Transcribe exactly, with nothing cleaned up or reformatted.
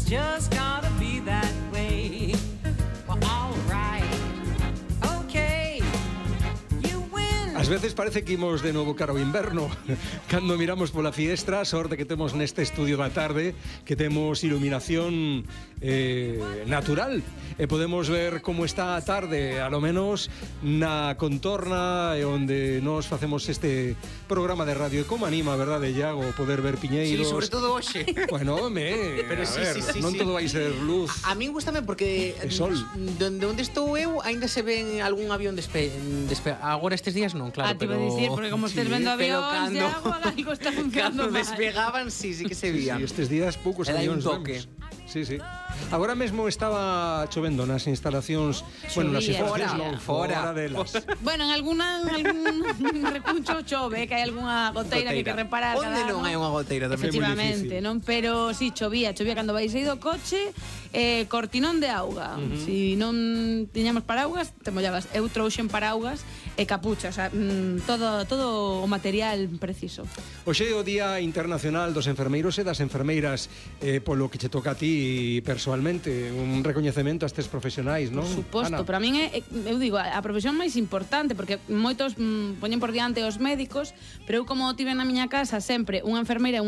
just gotta be that way. Well, all right. Okay. You win. Ás veces parece que imos de novo cara ao inverno. Cando miramos pola fiestra, a sorte que temos neste estudio da tarde, que temos iluminación eh, natural, e podemos ver como está a tarde, a lo menos na contorna e onde nos facemos este programa de radio. E como anima, verdade, Iago, poder ver piñeiros? Sí, sobre todo hoxe. Bueno, home, Pero a sí, ver, sí, sí, non sí. todo vai ser luz. A min gustame porque E sol. donde onde estou eu aínda se ven algún avión despe, despe agora estes días non, claro, Ah, te pero iba a dicir, porque como estés vendo pero avións de cando- agua, algo está funcionando Cando mal. despegaban, sí, sí que se Sí, vía. estes días poucos E dai un avións toque. vemos. Sí, sí. Agora mesmo estaba chovendo nas instalacións, bueno, nas Chovía, instalacións chovía. non, fora, Fora. delas. Bueno, en alguna en algún recuncho chove, que hai algunha goteira que hai que reparar. Onde cada non ano. hai unha goteira tamén? Efectivamente, non, pero si sí, chovía, chovía cando vais aí do coche, eh, cortinón de auga. Uh -huh. Si non tiñamos paraugas, te mollabas. Eu trouxen paraugas e capucha, o sea, mm, todo todo o material preciso. Hoxe é o Día Internacional dos Enfermeiros e das Enfermeiras, eh, polo que che toca a ti personalmente, un recoñecemento a estes profesionais, non? Por suposto, Ana? para min é, eu digo, a profesión máis importante, porque moitos mm, poñen por diante os médicos, pero eu como tive na miña casa sempre unha enfermeira e